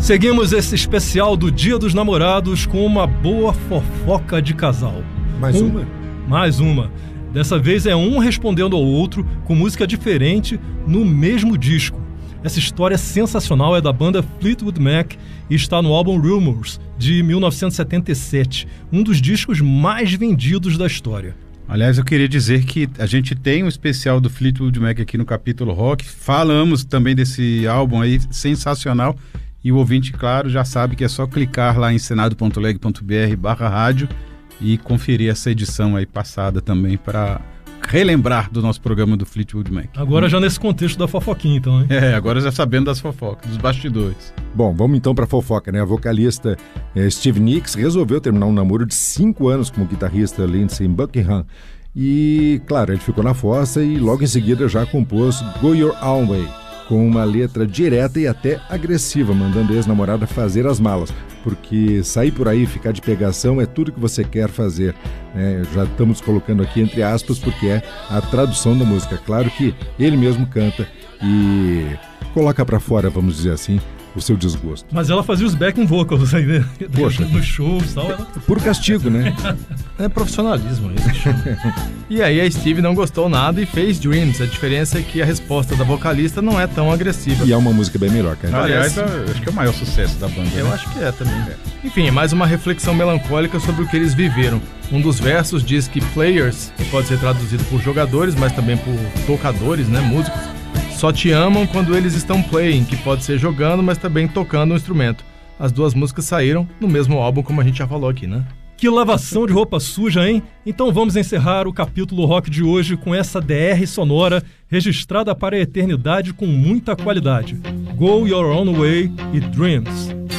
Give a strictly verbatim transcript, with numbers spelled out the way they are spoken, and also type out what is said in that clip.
Seguimos esse especial do Dia dos Namorados com uma boa fofoca de casal. Mais um, uma? Mais uma. Dessa vez é um respondendo ao outro com música diferente no mesmo disco. Essa história sensacional é da banda Fleetwood Mac e está no álbum Rumours, de mil novecentos e setenta e sete, um dos discos mais vendidos da história. Aliás, eu queria dizer que a gente tem um especial do Fleetwood Mac aqui no Capítulo Rock. Falamos também desse álbum aí, sensacional. E o ouvinte, claro, já sabe que é só clicar lá em senado.leg.br barra rádio e conferir essa edição aí passada também para relembrar do nosso programa do Fleetwood Mac. Agora já nesse contexto da fofoquinha, então, hein? É, agora já sabendo das fofocas, dos bastidores. Bom, vamos então para fofoca, né? A vocalista eh, Stevie Nicks resolveu terminar um namoro de cinco anos com o guitarrista Lindsey Buckingham. E, claro, ele ficou na fossa e logo em seguida já compôs Go Your Own Way, com uma letra direta e até agressiva, mandando a ex-namorada fazer as malas, porque sair por aí, ficar de pegação é tudo que você quer fazer, né? Já estamos colocando aqui entre aspas, porque é a tradução da música. Claro que ele mesmo canta e coloca pra fora, vamos dizer assim, o seu desgosto. Mas ela fazia os backing vocals aí, né? Poxa. No show e tal. Ela... Por castigo, né? É profissionalismo isso. E aí a Stevie não gostou nada e fez Dreams. A diferença é que a resposta da vocalista não é tão agressiva. E é uma música bem melhor, cara. Aliás, acho que é o maior sucesso da banda. Eu né? acho que é também. É. Enfim, mais uma reflexão melancólica sobre o que eles viveram. Um dos versos diz que players, que pode ser traduzido por jogadores, mas também por tocadores, né, músicos, só te amam quando eles estão playing, que pode ser jogando, mas também tocando um instrumento. As duas músicas saíram no mesmo álbum, como a gente já falou aqui, né? Que lavação de roupa suja, hein? Então vamos encerrar o capítulo rock de hoje com essa D R sonora registrada para a eternidade com muita qualidade. Go Your Own Way e Dreams.